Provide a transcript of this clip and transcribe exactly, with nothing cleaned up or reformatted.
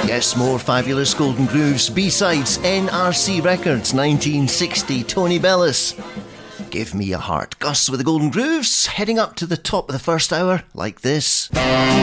Yes, more fabulous Golden Grooves. B-sides, N R C Records, nineteen sixty, Tony Bellis. Give Me a Heart. Gus with the Golden Grooves, heading up to the top of the first hour, like this.